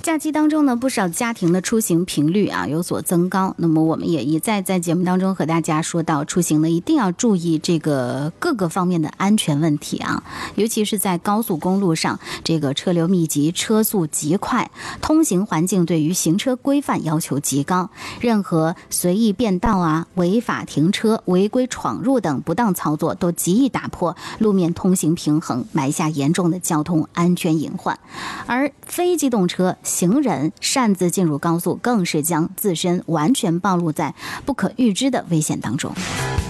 假期当中呢，不少家庭的出行频率有所增高。那么我们也一再在节目当中和大家说到，出行呢一定要注意这个各个方面的安全问题尤其是在高速公路上，这个车流密集，车速极快，通行环境对于行车规范要求极高，任何随意变道违法停车、违规闯入等不当操作都极易打破路面通行平衡，埋下严重的交通安全隐患。而非机动车、行人擅自进入高速，更是将自身完全暴露在不可预知的危险当中。